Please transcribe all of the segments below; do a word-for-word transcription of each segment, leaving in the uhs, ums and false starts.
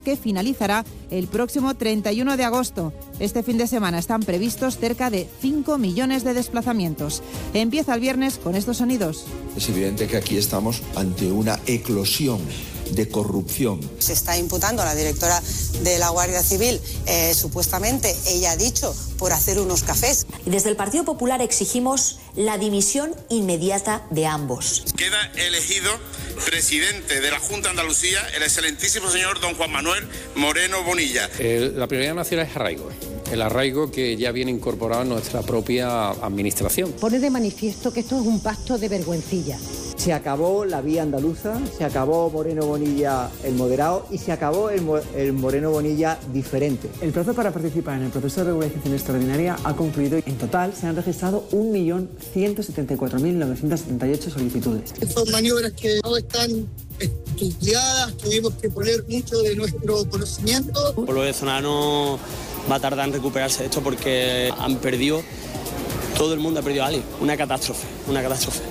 que finalizará el próximo treinta y uno de agosto. Este fin de semana están previstos cerca de cinco millones de desplazamientos. Empieza el viernes con estos sonidos. Es evidente que aquí estamos ante una eclosión de corrupción. Se está imputando a la directora de la Guardia Civil, eh, supuestamente, ella ha dicho, por hacer unos cafés. Y desde el Partido Popular exigimos la dimisión inmediata de ambos. Queda elegido presidente de la Junta de Andalucía el excelentísimo señor don Juan Manuel Moreno Bonilla. El, la prioridad nacional es arraigo. El arraigo que ya viene incorporado en nuestra propia administración. Pone de manifiesto que esto es un pacto de vergüencilla. Se acabó la vía andaluza, se acabó Moreno Bonilla el moderado y se acabó el, el Moreno Bonilla diferente. El plazo para participar en el proceso de regularización extraordinaria ha concluido y en total se han registrado un millón ciento setenta y cuatro mil novecientos setenta y ocho solicitudes. Son maniobras que no están estudiadas, tuvimos que poner mucho de nuestro conocimiento. El pueblo venezolano va a tardar en recuperarse de esto porque han perdido, todo el mundo ha perdido a alguien, una catástrofe, una catástrofe.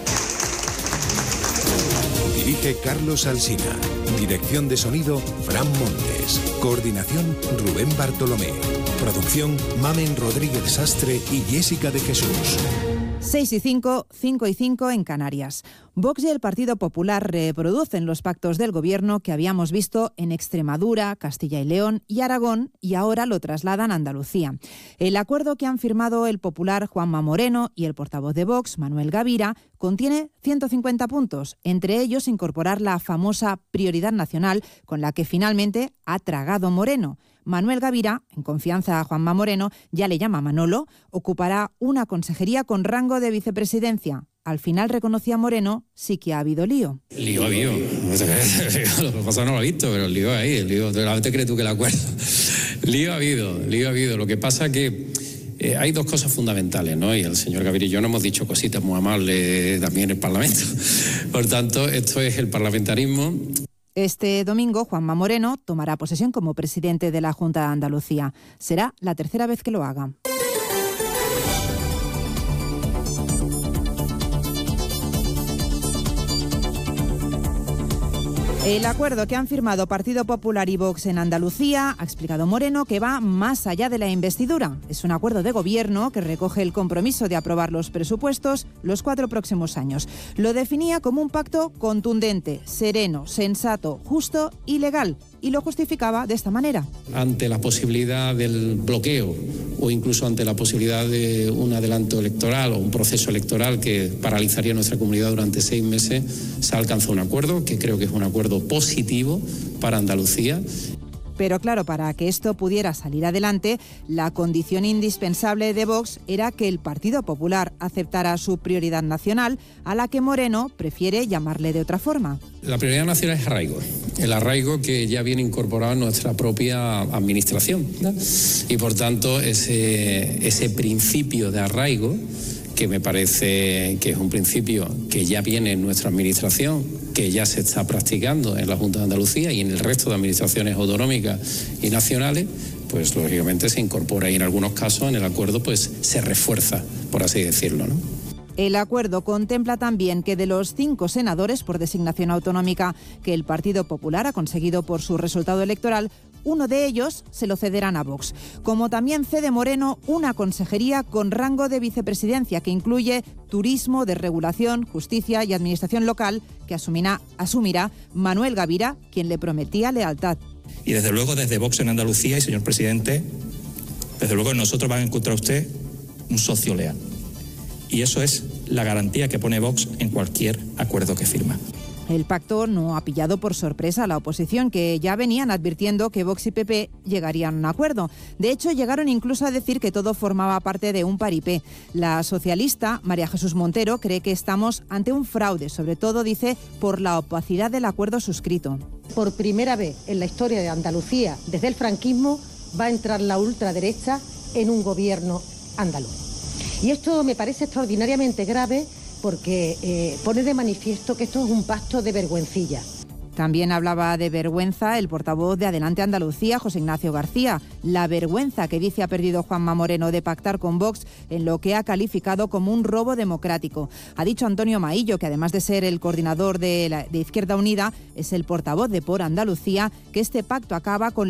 Dirige Carlos Alsina. Dirección de sonido, Fran Montes. Coordinación, Rubén Bartolomé. Producción, Mamen Rodríguez Sastre y Jessica de Jesús. seis y cinco, cinco y cinco en Canarias. Vox y el Partido Popular reproducen los pactos del gobierno que habíamos visto en Extremadura, Castilla y León y Aragón y ahora lo trasladan a Andalucía. El acuerdo que han firmado el popular Juanma Moreno y el portavoz de Vox, Manuel Gavira, contiene ciento cincuenta puntos, entre ellos incorporar la famosa prioridad nacional con la que finalmente ha tragado Moreno. Manuel Gavira, en confianza a Juanma Moreno, ya le llama Manolo, ocupará una consejería con rango de vicepresidencia. Al final reconocía Moreno, sí que ha habido lío. Lío ha habido. Lo que pasa no lo ha visto, pero el lío ahí, el lío, ¿realmente crees tú que el acuerdo? Lío ha habido, lío ha habido. Lo que pasa es que eh, hay dos cosas fundamentales, ¿no? Y el señor Gavira y yo nos hemos dicho cositas muy amables también en el Parlamento. Por tanto, esto es el parlamentarismo. Este domingo, Juanma Moreno tomará posesión como presidente de la Junta de Andalucía. Será la tercera vez que lo haga. El acuerdo que han firmado Partido Popular y Vox en Andalucía, ha explicado Moreno, que va más allá de la investidura. Es un acuerdo de gobierno que recoge el compromiso de aprobar los presupuestos los cuatro próximos años. Lo definía como un pacto contundente, sereno, sensato, justo y legal. Y lo justificaba de esta manera. Ante la posibilidad del bloqueo o incluso ante la posibilidad de un adelanto electoral o un proceso electoral que paralizaría nuestra comunidad durante seis meses, se alcanzó un acuerdo que creo que es un acuerdo positivo para Andalucía. Pero claro, para que esto pudiera salir adelante, la condición indispensable de Vox era que el Partido Popular aceptara su prioridad nacional, a la que Moreno prefiere llamarle de otra forma. La prioridad nacional es arraigo, el arraigo que ya viene incorporado en nuestra propia administración, ¿no? Y por tanto ese, ese principio de arraigo, que me parece que es un principio que ya viene en nuestra administración, que ya se está practicando en la Junta de Andalucía y en el resto de administraciones autonómicas y nacionales, pues lógicamente se incorpora y en algunos casos en el acuerdo pues se refuerza, por así decirlo, ¿no? El acuerdo contempla también que de los cinco senadores por designación autonómica que el Partido Popular ha conseguido por su resultado electoral, uno de ellos se lo cederán a Vox. Como también cede Moreno una consejería con rango de vicepresidencia que incluye turismo, desregulación, justicia y administración local, que asumirá, asumirá Manuel Gavira, quien le prometía lealtad. Y desde luego desde Vox en Andalucía, y señor presidente, desde luego nosotros van a encontrar usted un socio leal. Y eso es la garantía que pone Vox en cualquier acuerdo que firma. El pacto no ha pillado por sorpresa a la oposición, que ya venían advirtiendo que Vox y P P llegarían a un acuerdo. De hecho, llegaron incluso a decir que todo formaba parte de un paripé. La socialista, María Jesús Montero, cree que estamos ante un fraude, sobre todo, dice, por la opacidad del acuerdo suscrito. Por primera vez en la historia de Andalucía, desde el franquismo, va a entrar la ultraderecha en un gobierno andaluz. Y esto me parece extraordinariamente grave, porque eh, pone de manifiesto que esto es un pacto de vergüencilla. También hablaba de vergüenza el portavoz de Adelante Andalucía, José Ignacio García. La vergüenza que dice ha perdido Juanma Moreno de pactar con Vox en lo que ha calificado como un robo democrático. Ha dicho Antonio Maillo que además de ser el coordinador de, la, de Izquierda Unida, es el portavoz de Por Andalucía, que este pacto acaba con